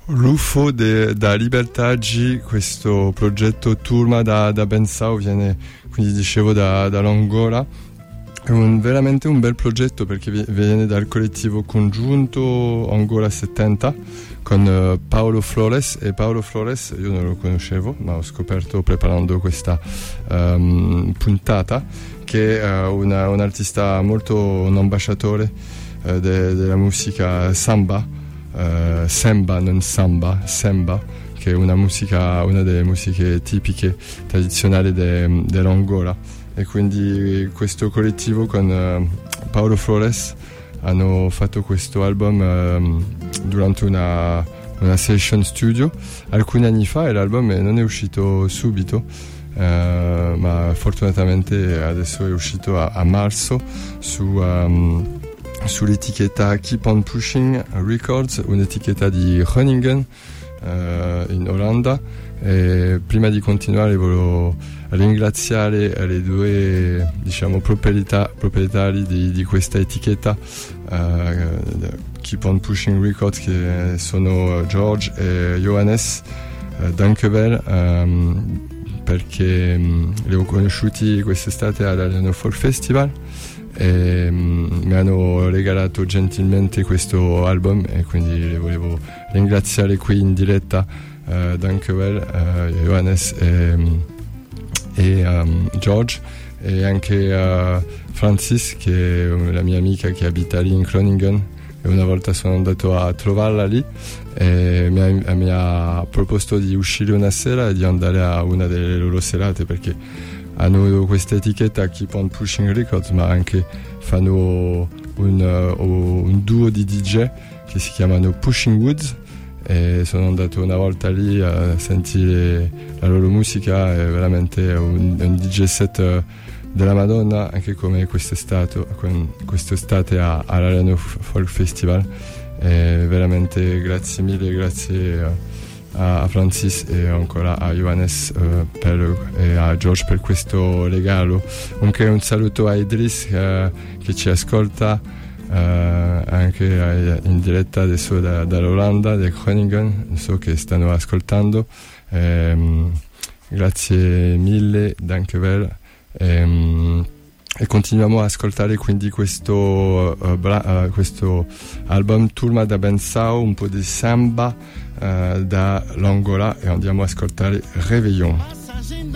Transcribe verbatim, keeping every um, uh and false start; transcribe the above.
L'U F O de, da Libertà G, questo progetto Turma da, da Bensao, viene, quindi dicevo, da, dall'Angola. È un, veramente un bel progetto perché viene dal collettivo congiunto Angola settanta con uh, Paolo Flores, e Paolo Flores io non lo conoscevo, ma ho scoperto preparando questa um, puntata che è uh, una, un artista molto, un ambasciatore uh, de, della musica samba, uh, semba, non samba, semba, che è una musica, una delle musiche tipiche tradizionali de, dell'Angola. E quindi questo collettivo con uh, Paolo Flores hanno fatto questo album um, durante una, una session studio alcuni anni fa, e l'album non è uscito subito, uh, ma fortunatamente adesso è uscito a, a marzo su, um, sull'etichetta Keep on Pushing Records, un'etichetta di Groningen uh, in Olanda. E prima di continuare volevo ringraziare le due, diciamo, proprietà, proprietari di, di questa etichetta, uh, Keep on Pushing Records, che sono George e Johannes uh, Dankevel, um, perché um, li ho conosciuti quest'estate all'Areno Folk Festival e um, mi hanno regalato gentilmente questo album, e quindi li volevo ringraziare qui in diretta. Uh, Dankevel, uh, Johannes e, e um, George, e anche uh, Francis, che è la mia amica che abita lì in Groningen, e una volta sono andato a trovarla lì e mi ha, mi ha proposto di uscire una sera e di andare a una delle loro serate, perché hanno questa etichetta Keep on Pushing Records, ma anche fanno un, uh, un duo di D J che si chiamano Pushing Woods, e sono andato una volta lì a sentire la loro musica. È veramente un, un D J set della Madonna, anche come quest'estate, quest'estate all'Areno Folk Festival. E veramente grazie mille, grazie a, a Francis e ancora a Johannes uh, per, e a George per questo regalo. Anche un saluto a Idris uh, che ci ascolta Uh, anche in diretta adesso da, dall'Olanda, da Groningen, so che stanno ascoltando. Um, grazie mille, Dankevel. Um, e continuiamo a ascoltare quindi questo, uh, bra- uh, questo album Turma da Bensao, un po' di samba uh, dall'Angola, e andiamo a ascoltare Réveillon.